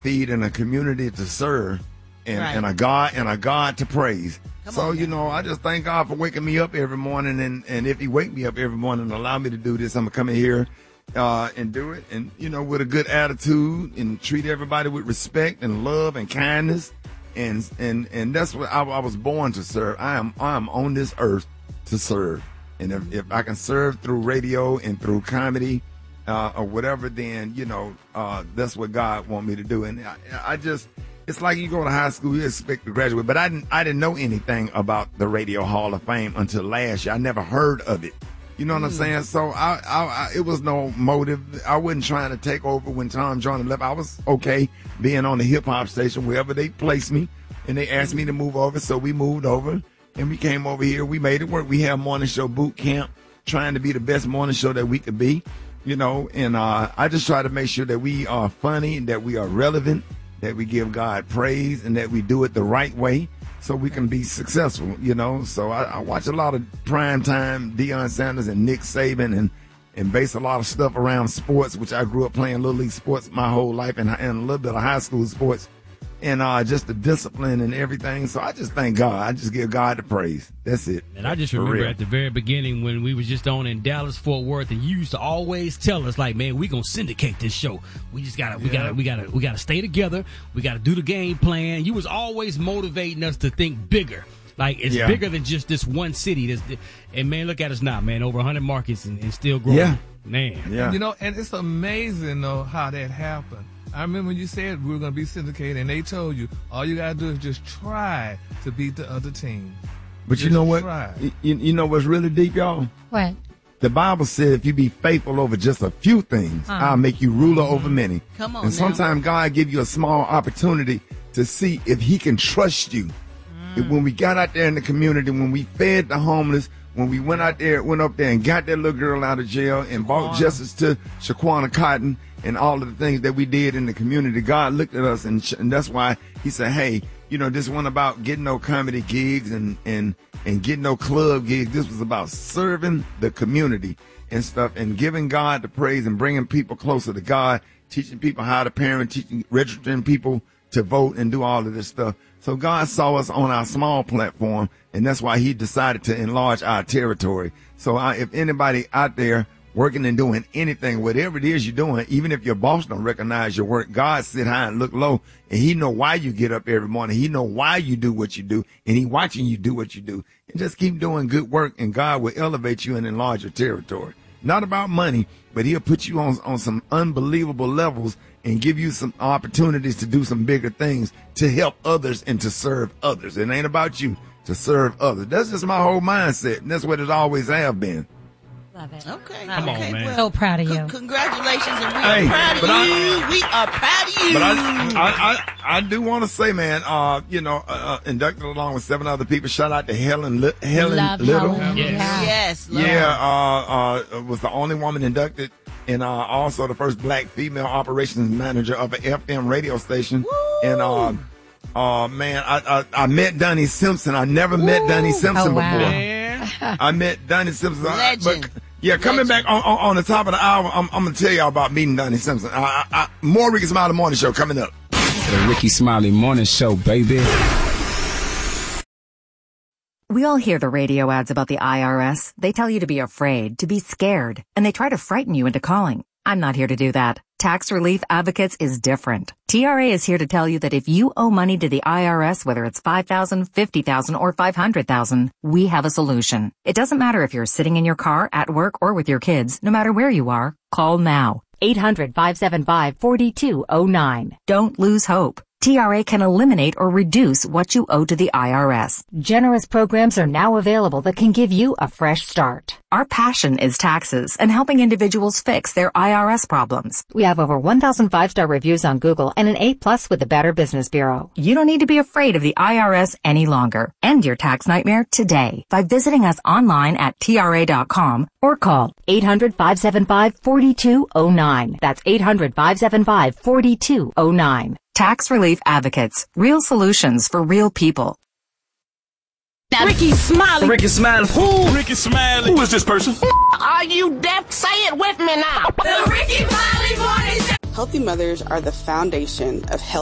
feed and a community to serve, and a God to praise. So, I just thank God for waking me up every morning, and if he wake me up every morning and allow me to do this, I'm going to come in here and do it, and, with a good attitude and treat everybody with respect and love and kindness, and that's what I was born to serve. I am on this earth to serve, and if I can serve through radio and through comedy or whatever, then, that's what God want me to do, and I just... It's like you go to high school, you expect to graduate, but I didn't know anything about the Radio Hall of Fame until last year. I never heard of it. You know what I'm saying? So it was no motive. I wasn't trying to take over when Tom Joyner left. I was okay being on the hip hop station wherever they placed me, and they asked me to move over, so we moved over, and we came over here. We made it work. We have morning show boot camp, trying to be the best morning show that we could be, and I just try to make sure that we are funny, that we are relevant, that we give God praise, and that we do it the right way so we can be successful, So I watch a lot of primetime Deion Sanders and Nick Saban and base a lot of stuff around sports, which I grew up playing Little League sports my whole life and a little bit of high school sports. And just the discipline and everything. So I just thank God. I just give God the praise. That's it. And I just remember at the very beginning when we was just on in Dallas, Fort Worth, and you used to always tell us, like, man, we gonna syndicate this show. We just gotta we gotta stay together. We gotta do the game plan. You was always motivating us to think bigger. Like, it's bigger than just this one city. And man, look at us now, man. Over 100 markets and still growing. Yeah. Man. Yeah. And it's amazing though how that happened. I remember when you said we were going to be syndicated, and they told you all you got to do is just try to beat the other team. But just you know what? Try. You know what's really deep, y'all? What? The Bible said if you be faithful over just a few things, I'll make you ruler over many. Come on. And sometimes God give you a small opportunity to see if he can trust you. When we got out there in the community, when we fed the homeless, when we went up there and got that little girl out of jail and brought justice to Shaquana Cotton and all of the things that we did in the community, God looked at us, and that's why he said, hey, this wasn't about getting no comedy gigs and getting no club gigs. This was about serving the community and stuff and giving God the praise and bringing people closer to God, teaching people how to parent, registering people to vote and do all of this stuff. So God saw us on our small platform, and that's why he decided to enlarge our territory. So if anybody out there working and doing anything, whatever it is you're doing, even if your boss don't recognize your work, God sit high and look low, and he know why you get up every morning. He know why you do what you do, and he watching you do what you do. And just keep doing good work, and God will elevate you and enlarge your territory. Not about money, but he'll put you on some unbelievable levels and give you some opportunities to do some bigger things to help others and to serve others. It ain't about you, to serve others. That's just my whole mindset, and that's what it always have been. Love it. Okay. Come on, man. Well, So proud of you. Congratulations, and we are proud of you. We are proud of you. But I do want to say, man, inducted along with 7 other people. Shout out to Helen Little. Helen. Yes. Lord. Was the only woman inducted, and also the first black female operations manager of an FM radio station. Woo! And man, I met Donnie Simpson. I never met Donnie Simpson before. Man. I met Donnie Simpson. Legend. Coming back on the top of the hour, I'm going to tell y'all about meeting Donnie Simpson. More Ricky Smiley Morning Show coming up. The Ricky Smiley Morning Show, baby. We all hear the radio ads about the IRS. They tell you to be afraid, to be scared, and they try to frighten you into calling. I'm not here to do that. Tax Relief Advocates is different. TRA is here to tell you that if you owe money to the IRS, whether it's $5,000, $50,000, or $500,000, we have a solution. It doesn't matter if you're sitting in your car, at work, or with your kids. No matter where you are, call now. 800-575-4209. Don't lose hope. TRA can eliminate or reduce what you owe to the IRS. Generous programs are now available that can give you a fresh start. Our passion is taxes and helping individuals fix their IRS problems. We have over 1,000 5-star reviews on Google and an A+ with the Better Business Bureau. You don't need to be afraid of the IRS any longer. End your tax nightmare today by visiting us online at TRA.com or call 800-575-4209. That's 800-575-4209. Tax Relief Advocates. Real solutions for real people. Now, Ricky Smiley. Ricky Smiley. Who? Ricky Smiley. Who is this person? Are you deaf? Say it with me now. The Ricky Smiley Morning Show. Healthy mothers are the foundation of healthy